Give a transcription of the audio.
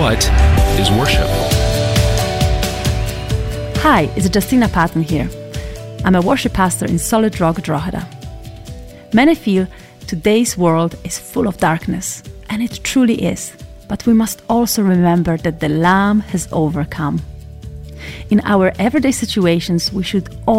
What is worship? Hi, it's Justina Patton here. I'm a worship pastor in Solid Rock, Drogheda. Many feel today's world is full of darkness, and it truly is. But we must also remember that the Lamb has overcome. In our everyday situations, we should